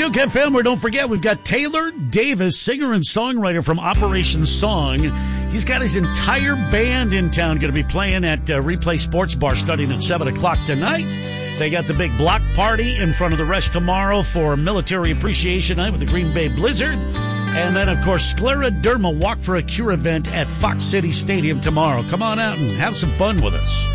Juke FM, where don't forget, we've got Taylor Davis, singer and songwriter from Operation Song. He's got his entire band in town, going to be playing at Replay Sports Bar starting at 7 o'clock tonight. They got the big block party in front of the rest tomorrow for Military Appreciation Night with the Green Bay Blizzard. And then, of course, Scleroderma Walk for a Cure event at Fox City Stadium tomorrow. Come on out and have some fun with us.